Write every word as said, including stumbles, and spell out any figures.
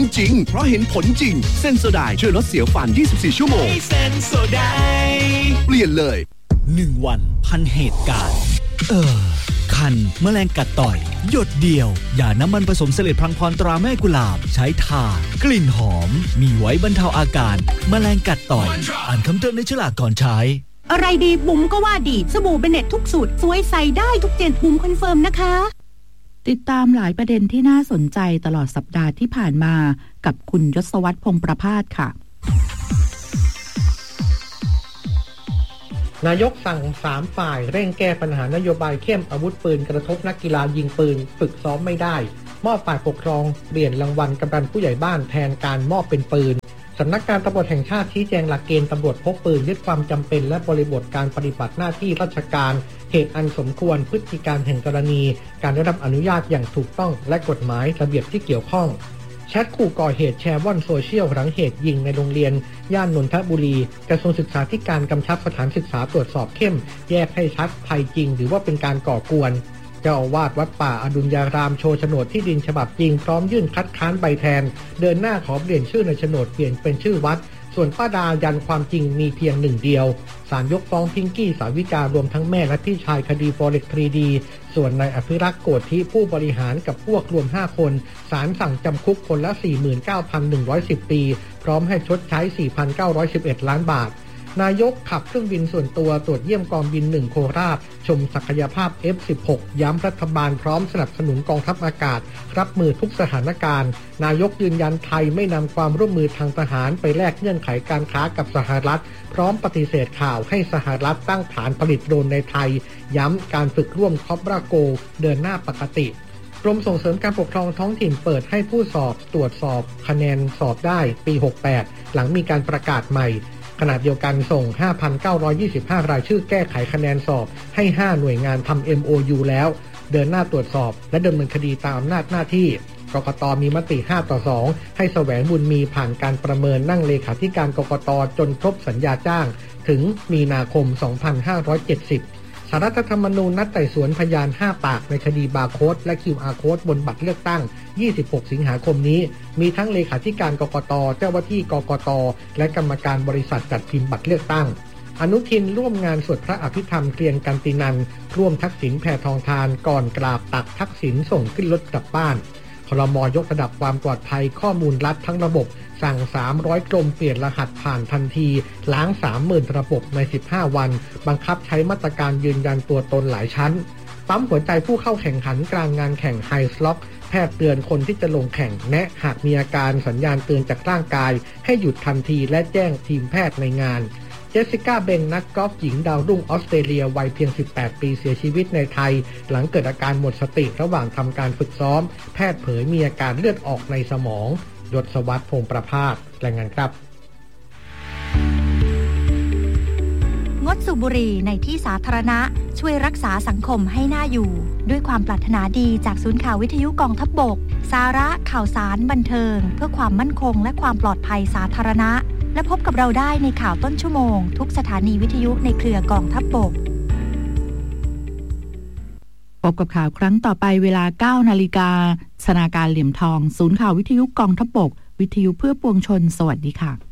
จริงเพราะเห็นผลจริงเซนโซไดช่วยลดเสียวฟันยี่สิบสี่ชั่วโมงเซนโซไดเปลี่ยนเลยหนึ่งวันพันเหตุการณ์เออคันแมลงกัดต่อยหยดเดียวอย่าน้ำมันผสมเสลดพลังพรตราแม่กุหลาบใช้ทากลิ่นหอมมีไว้บรรเทาอาการแมลงกัดต่อยอ่านคำเตือนในฉลากก่อนใช้อะไรดีบุ๋มก็ว่าดีสบู่เบเน็ตทุกสูตรสวยใส่ได้ทุกเจนบุ๋มคอนเฟิร์มนะคะติดตามหลายประเด็นที่น่าสนใจตลอดสัปดาห์ที่ผ่านมากับคุณยศวัฒน์พงษ์ประภาสค่ะนายกสั่งสามฝ่ายเร่งแก้ปัญหานโยบายเข้มอาวุธปืนกระทบนักกีฬายิงปืนฝึกซ้อมไม่ได้มอบฝ่ายปกครองเปลี่ยนรางวัลกำนันผู้ใหญ่บ้านแทนการมอบเป็นปืนสำนักงานตำรวจแห่งชาติชี้แจงหลักเกณฑ์ตำรวจพกปืนยึดความจำเป็นและบริบทการปฏิบัติหน้าที่ราชการเหตุอันสมควรพฤติการแห่งกรณีการได้รับอนุญาตอย่างถูกต้องและกฎหมายระเบียบที่เกี่ยวข้องแชทขู่ก่อเหตุแชร์ว่อนโซเชียลหลังเหตุยิงในโรงเรียนย่านนนทบุรีกระทรวงศึกษาธิการกำชับสถานศึกษาตรวจสอบเข้มแยกให้ชัดภัยจริงหรือว่าเป็นการก่อกวนเจ้าอาวาสวัดป่าอดุลยารามโชว์โฉนดที่ดินฉบับจริงพร้อมยื่นคัดค้านใบแทนเดินหน้าขอเปลี่ยนชื่อในโฉนดเปลี่ยนเป็นชื่อวัดส่วนป้าดายันความจริงมีเพียงหนึ่งเดียวศาลยกฟ้องพิงกี้สาวิการวมทั้งแม่และพี่ชายคดี Forex ทรี ดี ส่วนนายอภิรักษ์โกฏที่ผู้บริหารกับพวกรวมห้าคนศาลสั่งจำคุกคนละ สี่หมื่นเก้าพันหนึ่งร้อยสิบ ปีพร้อมให้ชดใช้ สี่พันเก้าร้อยสิบเอ็ด ล้านบาทนายกขับเครื่องบินส่วนตัวตรวจเยี่ยมกองบินหนึ่งโคราชชมศักยภาพ เอฟ สิบหก ย้ำรัฐบาลพร้อมสนับสนุนกองทัพอากาศรับมือทุกสถานการณ์นายกยืนยันไทยไม่นำความร่วมมือทางทหารไปแลกเงื่อนไขการค้ากับสหรัฐพร้อมปฏิเสธข่าวให้สหรัฐตั้งฐานผลิตโดรนในไทยย้ำการฝึกร่วมคอปราโกเดินหน้าปกติกรมส่งเสริมการปกครองท้องถิ่นเปิดให้ผู้สอบตรวจสอบคะแนนสอบได้ปีหกสิบแปดหลังมีการประกาศใหม่ขณะเดียวกันส่ง ห้าพันเก้าร้อยยี่สิบห้า รายชื่อแก้ไขคะแนนสอบให้ห้าหน่วยงานทำ เอ็ม โอ ยู แล้วเดินหน้าตรวจสอบและดำเนินคดีตามอำนาจหน้าที่กกต.มีมติห้าต่อสองให้แสวงบุญมีผ่านการประเมินนั่งเลขาธิการกกต.จนครบสัญญาจ้างถึงมีนาคมสองพันห้าร้อยเจ็ดสิบศาลรัฐธรรมนูญนัดไต่สวนพยานห้าปากในคดีบาร์โค้ดและ คิว อาร์ โค้ดบนบัตรเลือกตั้งยี่สิบหกสิงหาคมนี้มีทั้งเลขาธิการกกต.เจ้าหน้าที่กกต.และกรรมการบริษัทจัดพิมพ์บัตรเลือกตั้งอนุทินร่วมงานสวดพระอภิธรรมเกรียนกันตินันร่วมทักษิณแผ่ทองทานก่อนกราบตักทักษิณส่งขึ้นรถกลับบ้านครม.ยกระดับความปลอดภัยข้อมูลรัฐทั้งระบบสั่งสามร้อยกรมเปลี่ยนรหัสผ่านทันทีล้าง สามหมื่น ระบบในสิบห้าวันบังคับใช้มาตรการยืนยันตัวตนหลายชั้นปั๊มหัวใจผู้เข้าแข่งขันกลางงานแข่งไฮสล็อกแพทย์เตือนคนที่จะลงแข่งแนะหากมีอาการสัญญาณเตือนจากร่างกายให้หยุดทันทีและแจ้งทีมแพทย์ในงานเจสสิก้าเบงนักกอล์ฟหญิงดาวรุ่งออสเตรเลียวัยเพียงสิบแปดปีเสียชีวิตในไทยหลังเกิดอาการหมดสติระหว่างทำการฝึกซ้อมแพทย์เผยมีอาการเลือดออกในสมองยศวัฒน์พงษ์ประภาสรายงานครับงดสูบบุหรี่ในที่สาธารณะช่วยรักษาสังคมให้น่าอยู่ด้วยความปรารถนาดีจากศูนย์ข่าววิทยุกองทัพบกสาระข่าวสารบันเทิงเพื่อความมั่นคงและความปลอดภัยสาธารณะและพบกับเราได้ในข่าวต้นชั่วโมงทุกสถานีวิทยุในเครือกองทัพบกพบกับข่าวครั้งต่อไปเวลา เก้านาฬิกา สนาการเหลี่ยมทองศูนย์ข่าววิทยุกองทัพบกวิทยุเพื่อปวงชนสวัสดีค่ะ